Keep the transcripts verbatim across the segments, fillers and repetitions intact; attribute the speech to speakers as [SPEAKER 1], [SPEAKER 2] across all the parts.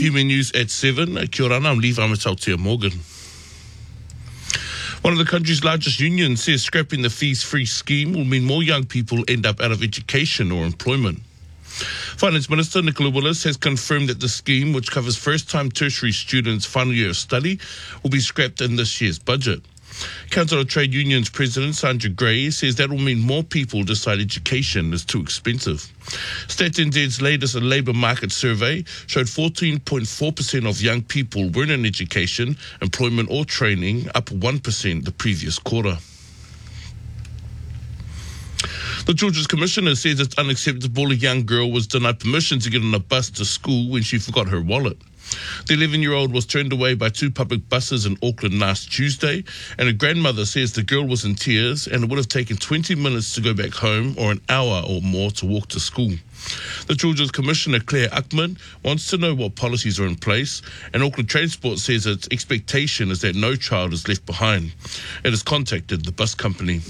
[SPEAKER 1] P M News at seven. Kia ora, I'm Levi Matautia Morgan. One of the country's largest unions says scrapping the fees-free scheme will mean more young people end up out of education or employment. Finance Minister Nicola Willis has confirmed that the scheme, which covers first-time tertiary students' final year of study, will be scrapped in this year's budget. Council of Trade Unions President Sandra Gray says that will mean more people decide education is too expensive. Stats N Z's latest labour market survey showed fourteen point four percent of young people weren't in education, employment or training, up one percent the previous quarter. The Children's Commissioner says it's unacceptable a young girl was denied permission to get on a bus to school when she forgot her wallet. The eleven-year-old was turned away by two public buses in Auckland last Tuesday, and her grandmother says the girl was in tears and it would have taken twenty minutes to go back home or an hour or more to walk to school. The Children's Commissioner, Claire Uckman, wants to know what policies are in place, and Auckland Transport says its expectation is that no child is left behind. It has contacted the bus company.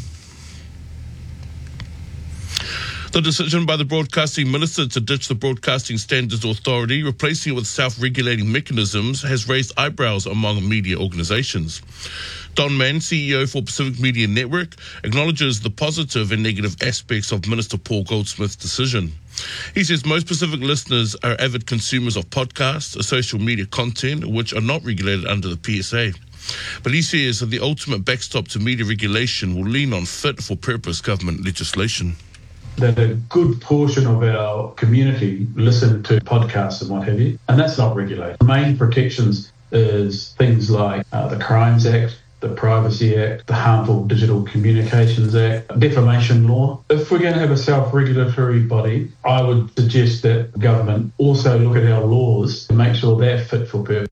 [SPEAKER 1] The decision by the Broadcasting Minister to ditch the Broadcasting Standards Authority, replacing it with self-regulating mechanisms, has raised eyebrows among media organisations. Don Mann, C E O for Pacific Media Network, acknowledges the positive and negative aspects of Minister Paul Goldsmith's decision. He says most Pacific listeners are avid consumers of podcasts, social media content, which are not regulated under the P S A. But he says that the ultimate backstop to media regulation will lean on fit-for-purpose government legislation.
[SPEAKER 2] That a good portion of our community listen to podcasts and what have you, and that's not regulated. The main protections is things like uh, the Crimes Act, the Privacy Act, the Harmful Digital Communications Act, defamation law. If we're going to have a self-regulatory body, I would suggest that government also look at our laws to make sure they're fit for purpose.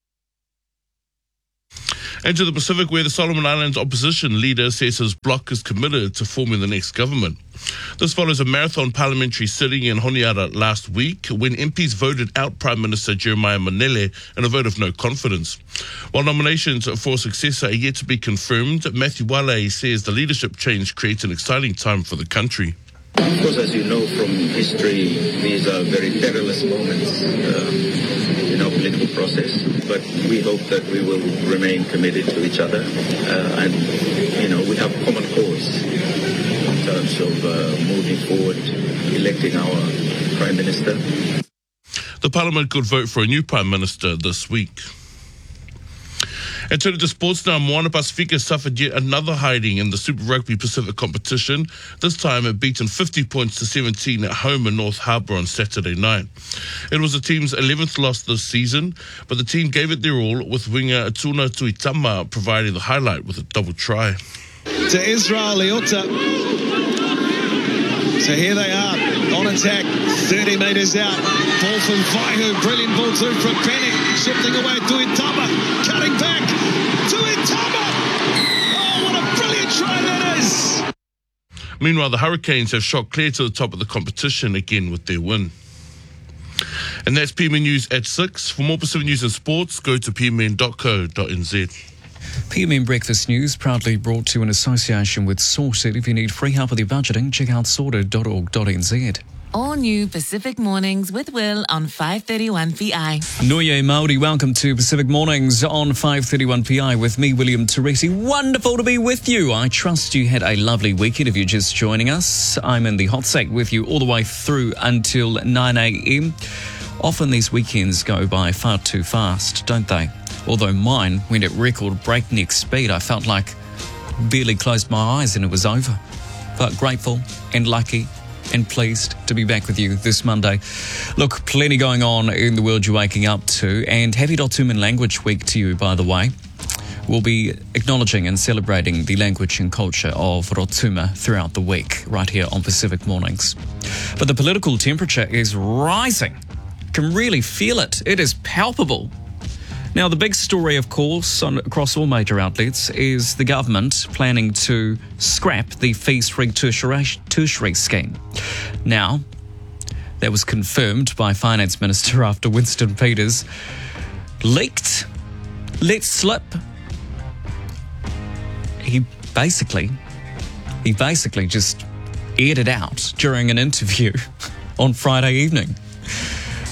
[SPEAKER 1] And to the Pacific, where the Solomon Islands opposition leader says his bloc is committed to forming the next government. This follows a marathon parliamentary sitting in Honiara last week when M Ps voted out Prime Minister Jeremiah Manele in a vote of no confidence. While nominations for a successor are yet to be confirmed, Matthew Wale says the leadership change creates an exciting time for the country.
[SPEAKER 3] Of course, as you know from history, these are very perilous moments uh, in our political process, but we hope that we will remain committed to each other uh, and, you know, we have common cause in terms of uh, moving forward, electing our Prime Minister.
[SPEAKER 1] The Parliament could vote for a new Prime Minister this week. And turning to sports now, Moana Pasifika suffered yet another hiding in the Super Rugby Pacific competition. This time it beaten fifty points to seventeen at home in North Harbour on Saturday night. It was the team's eleventh loss this season, but the team gave it their all, with winger Tuna Tuitama providing the highlight with a double try.
[SPEAKER 4] To Israel Leota. So here they are, on attack, thirty metres out. Ball from Vaihu, brilliant ball through from Pennick, shifting away, Tuitama, cutting back, Tuitama! Oh, what a brilliant try that is!
[SPEAKER 1] Meanwhile, the Hurricanes have shot clear to the top of the competition again with their win. And that's P M N News at six. For more Pacific News and Sports, go to p m n dot co dot n z.
[SPEAKER 5] P M N Breakfast News proudly brought to you in association with Sorted. If you need free help with your budgeting, check out sorted dot org dot n z.
[SPEAKER 6] All new Pacific Mornings with Will on five thirty-one P I.
[SPEAKER 5] Noye Māori, welcome to Pacific Mornings on five thirty-one P I with me, William Teresi. Wonderful to be with you. I trust you had a lovely weekend if you're just joining us. I'm in the hot seat with you all the way through until nine a.m. Often these weekends go by far too fast, don't they? Although mine went at record breakneck speed. I felt like barely closed my eyes and it was over. But grateful and lucky and pleased to be back with you this Monday. Look, plenty going on in the world you're waking up to, and happy Rotuman Language Week to you, by the way. We'll be acknowledging and celebrating the language and culture of Rotuma throughout the week, right here on Pacific Mornings. But the political temperature is rising. Can really feel it. It is palpable. Now, the big story, of course, on, across all major outlets is the government planning to scrap the fees-free tertiary, tertiary scheme. Now, that was confirmed by Finance Minister after Winston Peters leaked, let slip. He basically, he basically just aired it out during an interview on Friday evening.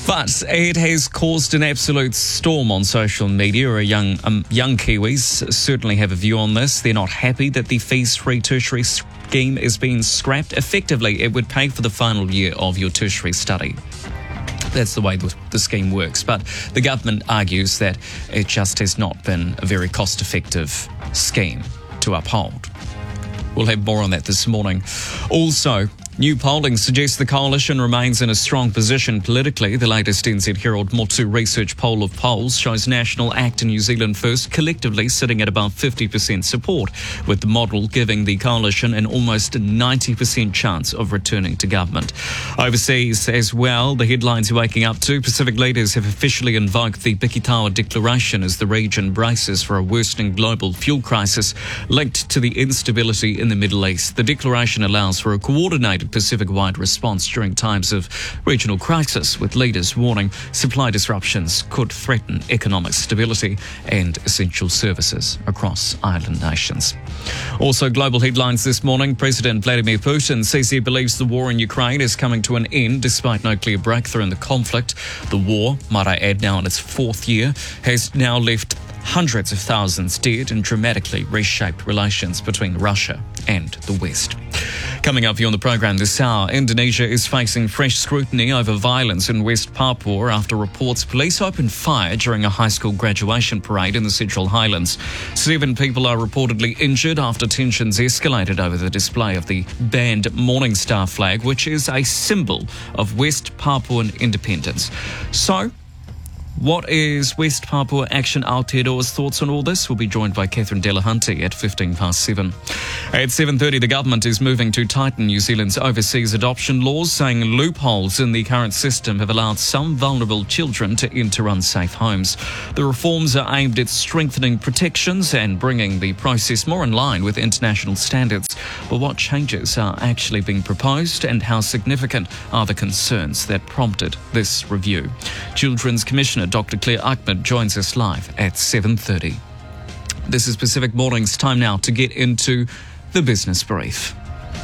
[SPEAKER 5] But it has caused an absolute storm on social media. Or young um, young Kiwis certainly have a view on this. They're not happy that the fees-free tertiary scheme is being scrapped. Effectively, it would pay for the final year of your tertiary study. That's the way the scheme works. But the government argues that it just has not been a very cost-effective scheme to uphold. We'll have more on that this morning. Also, new polling suggests the coalition remains in a strong position politically. The latest N Z Herald Motu Research poll of polls shows National Act and New Zealand First collectively sitting at about fifty percent support, with the model giving the coalition an almost ninety percent chance of returning to government. Overseas as well, the headlines you're waking up to: Pacific leaders have officially invoked the Bikitawa Declaration as the region braces for a worsening global fuel crisis linked to the instability in the Middle East. The declaration allows for a coordinated Pacific-wide response during times of regional crisis, with leaders warning supply disruptions could threaten economic stability and essential services across island nations. Also, global headlines this morning: President Vladimir Putin says he believes the war in Ukraine is coming to an end despite no clear breakthrough in the conflict. The war, might I add, now in its fourth year, has now left hundreds of thousands dead and dramatically reshaped relations between Russia and the West. Coming up here on the program this hour, Indonesia is facing fresh scrutiny over violence in West Papua after reports police opened fire during a high school graduation parade in the Central Highlands. Seven people are reportedly injured after tensions escalated over the display of the banned Morning Star flag, which is a symbol of West Papuan independence. So, what is West Papua Action Aotearoa's thoughts on all this? We'll be joined by Catherine Delahunty at fifteen past seven. At seven thirty, the government is moving to tighten New Zealand's overseas adoption laws, saying loopholes in the current system have allowed some vulnerable children to enter unsafe homes. The reforms are aimed at strengthening protections and bringing the process more in line with international standards. But what changes are actually being proposed, and how significant are the concerns that prompted this review? Children's Commissioner Doctor Claire Ahmed joins us live at seven thirty. This is Pacific Mornings. Time now to get into the Business Brief.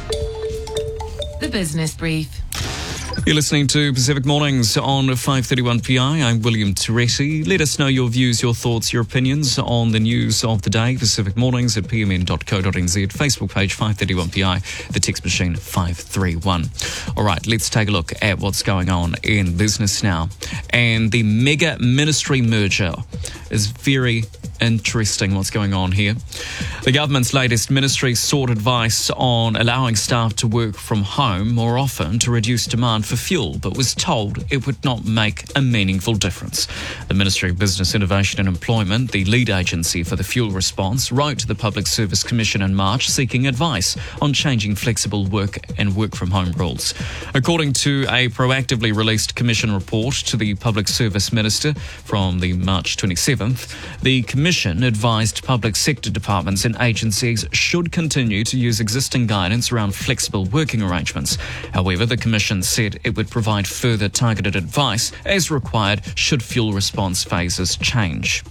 [SPEAKER 6] The Business Brief.
[SPEAKER 5] You're listening to Pacific Mornings on five thirty-one P I. I'm William Teresi. Let us know your views, your thoughts, your opinions on the news of the day. Pacific Mornings at p m n dot co dot n z. Facebook page five thirty-one P I. The text machine five three one. All right, let's take a look at what's going on in business now. And the mega ministry merger is very interesting what's going on here. The government's latest ministry sought advice on allowing staff to work from home more often to reduce demand for fuel, but was told it would not make a meaningful difference. The Ministry of Business, Innovation and Employment, the lead agency for the fuel response, wrote to the Public Service Commission in March seeking advice on changing flexible work and work from home rules. According to a proactively released Commission report to the Public Service Minister from the March twenty-seventh, the Commission advised public sector departments and agencies should continue to use existing guidance around flexible working arrangements. However, the Commission said it would provide further targeted advice as required should fuel response phases change.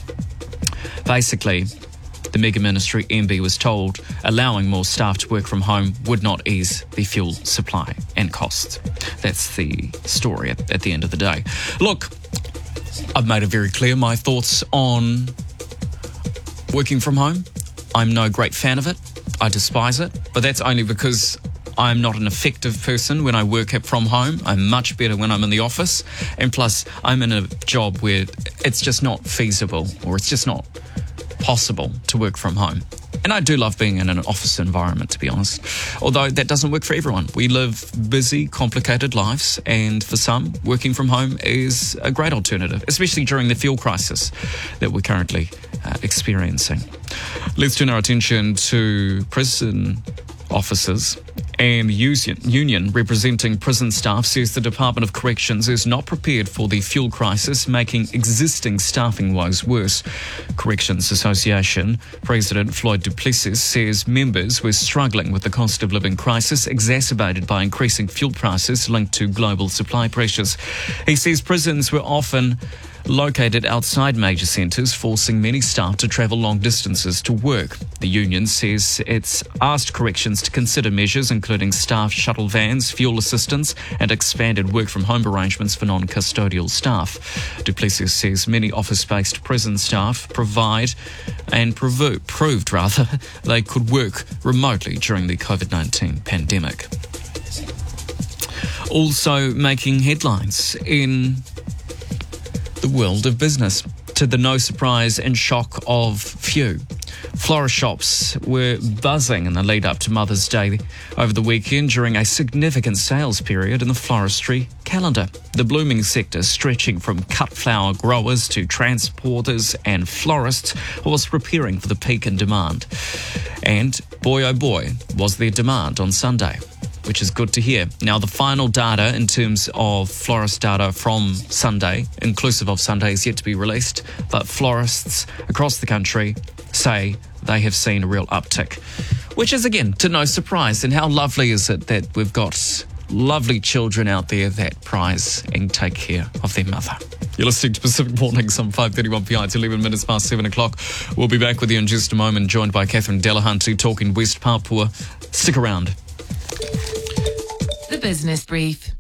[SPEAKER 5] Basically, the mega ministry M B was told allowing more staff to work from home would not ease the fuel supply and costs. That's the story at, at the end of the day. Look, I've made it very clear my thoughts on working from home. I'm no great fan of it. I despise it, but that's only because I'm not an effective person when I work from home. I'm much better when I'm in the office. And plus, I'm in a job where it's just not feasible, or it's just not possible to work from home. And I do love being in an office environment, to be honest. Although that doesn't work for everyone. We live busy, complicated lives, and for some, working from home is a great alternative, especially during the fuel crisis that we're currently uh, experiencing. Let's turn our attention to prison officers. And union representing prison staff says the Department of Corrections is not prepared for the fuel crisis, making existing staffing woes worse. Corrections Association President Floyd du Plessis says members were struggling with the cost of living crisis exacerbated by increasing fuel prices linked to global supply pressures. He says prisons were often located outside major centres, forcing many staff to travel long distances to work. The union says it's asked corrections to consider measures measures, including staff shuttle vans, fuel assistance, and expanded work-from-home arrangements for non-custodial staff. Du Plessis says many office-based prison staff provide and provo- proved rather they could work remotely during the COVID nineteen pandemic. Also making headlines in the world of business, to the no surprise and shock of few. Florist shops were buzzing in the lead up to Mother's Day over the weekend during a significant sales period in the floristry calendar. The blooming sector, stretching from cut flower growers to transporters and florists, was preparing for the peak in demand. And boy oh boy, was there demand on Sunday, which is good to hear. Now, the final data in terms of florist data from Sunday, inclusive of Sunday, is yet to be released, but florists across the country say they have seen a real uptick, which is, again, to no surprise. And how lovely is it that we've got lovely children out there that prize and take care of their mother. You're listening to Pacific Mornings on five thirty-one P I. It's eleven minutes past seven o'clock. We'll be back with you in just a moment, joined by Catherine Delahunty talking West Papua. Stick around.
[SPEAKER 6] The Business Brief.